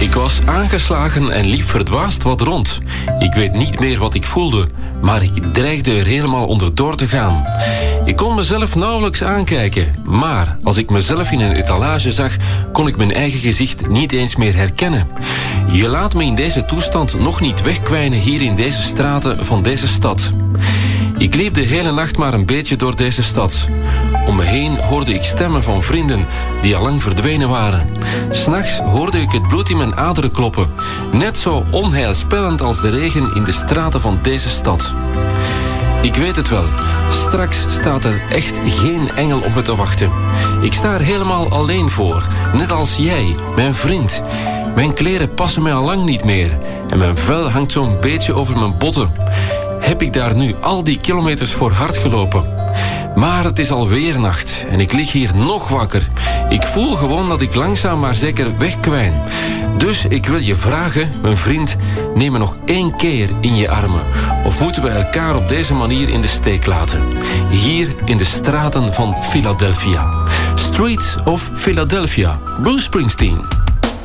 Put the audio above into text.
Ik was aangeslagen en liep verdwaasd wat rond. Ik weet niet meer wat ik voelde, maar ik dreigde er helemaal onderdoor te gaan. Ik kon mezelf nauwelijks aankijken, maar als ik mezelf in een etalage zag, kon ik mijn eigen gezicht niet eens meer herkennen. Je laat me in deze toestand nog niet wegkwijnen hier in deze straten van deze stad. Ik liep de hele nacht maar een beetje door deze stad. Om me heen hoorde ik stemmen van vrienden die al lang verdwenen waren. 'S Nachts hoorde ik het bloed in mijn aderen kloppen. Net zo onheilspellend als de regen in de straten van deze stad. Ik weet het wel. Straks staat er echt geen engel op me te wachten. Ik sta er helemaal alleen voor. Net als jij, mijn vriend. Mijn kleren passen mij al lang niet meer. En mijn vel hangt zo'n beetje over mijn botten. Heb ik daar nu al die kilometers voor hard gelopen? Maar het is alweer nacht en ik lig hier nog wakker. Ik voel gewoon dat ik langzaam maar zeker wegkwijn. Dus ik wil je vragen, mijn vriend, neem me nog 1 keer in je armen. Of moeten we elkaar op deze manier in de steek laten? Hier in de straten van Philadelphia. Streets of Philadelphia. Bruce Springsteen.